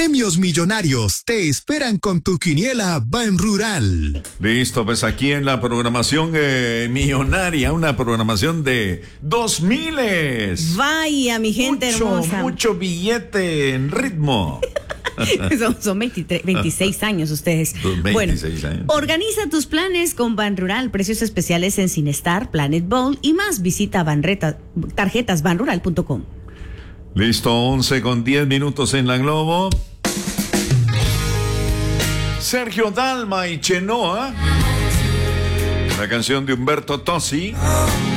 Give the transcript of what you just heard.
Premios millonarios te esperan con tu quiniela Banrural. Listo, pues aquí en la programación millonaria, una programación de 2000. Vaya, mi gente hermosa. Mucho billete en ritmo. Son 26 años ustedes. 26 años. Organiza tus planes con Banrural. Precios especiales en Cinestar, Planet Bowl y más. Visita tarjetasbanrural.com. Listo, 11:10 en la Globo. Sergio Dalma y Chenoa. La canción de Humberto Tozzi.